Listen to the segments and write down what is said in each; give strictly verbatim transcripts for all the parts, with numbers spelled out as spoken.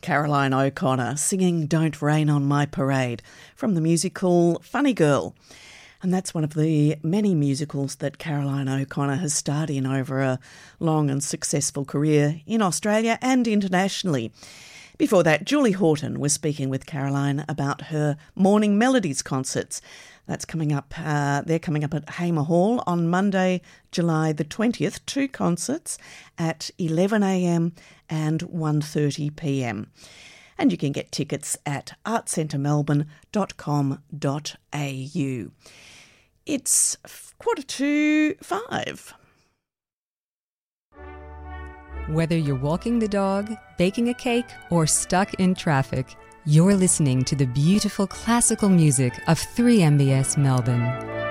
Caroline O'Connor singing Don't Rain on My Parade from the musical Funny Girl. And that's one of the many musicals that Caroline O'Connor has starred in over a long and successful career in Australia and internationally. Before that, Julie Horton was speaking with Caroline about her Morning Melodies concerts. That's coming up, uh, they're coming up at Hamer Hall on Monday, July the twentieth, two concerts at eleven a m and one thirty p m. And you can get tickets at art centre melbourne dot com dot a u. It's quarter to five. Whether you're walking the dog, baking a cake, or stuck in traffic, you're listening to the beautiful classical music of three M B S Melbourne.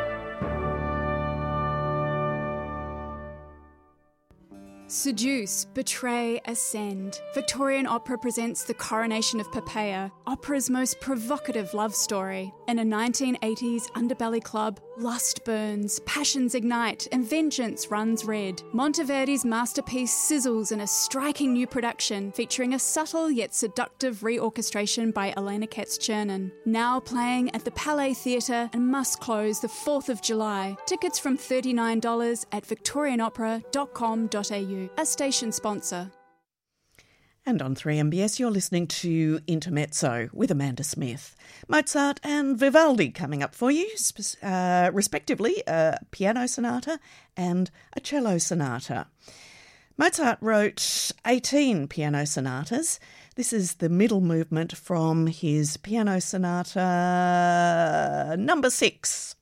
Seduce, betray, ascend. Victorian Opera presents The Coronation of Poppaea, opera's most provocative love story. In a nineteen eighties underbelly club, lust burns, passions ignite, and vengeance runs red. Monteverdi's masterpiece sizzles in a striking new production featuring a subtle yet seductive reorchestration by Elena Katz-Chernin. Now playing at the Palais Theatre and must close the fourth of July. Tickets from thirty-nine dollars at victorian opera dot com dot a u. A station sponsor. And on three M B S, you're listening to Intermezzo with Amanda Smith. Mozart and Vivaldi coming up for you, uh, respectively, a piano sonata and a cello sonata. Mozart wrote eighteen piano sonatas. This is the middle movement from his piano sonata number six.